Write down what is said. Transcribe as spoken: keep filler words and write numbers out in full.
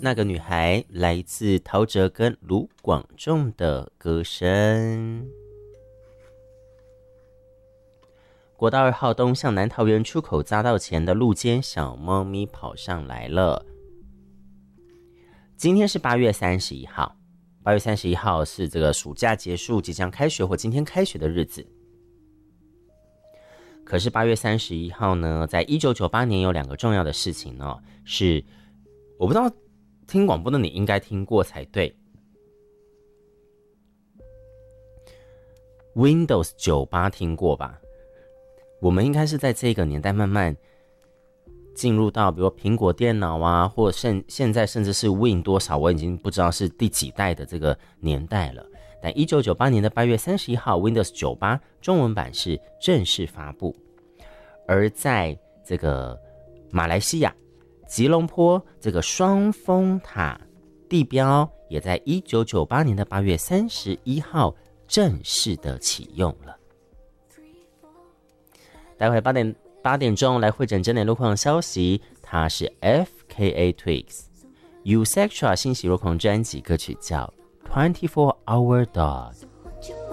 那个女孩来自陶喆跟卢广仲的歌声。国道二号东向南桃园出口匝道前的路肩，小猫咪跑上来了。今天是八月三十一号，八月三十一号是这个暑假结束、即将开学或今天开学的日子。可是八月三十一号呢，在一九九八年有两个重要的事情呢、哦，是我不知道听广播的你应该听过才对。Windows 九十八听过吧？我们应该是在这个年代慢慢进入到，比如苹果电脑啊，或甚现在甚至是 Win 多少，我已经不知道是第几代的这个年代了。但一九九八年的八月三十一号 ，Windows 九十八中文版是正式发布。而在这个马来西亚吉隆坡这个双峰塔地标，也在一九九八年的八月三十一号正式的启用了。待会八点八点钟来会诊整点路况消息，它是 F K A Twigs U-Sectra 欣喜路况专辑歌曲叫《Twenty Four Hour Dog》。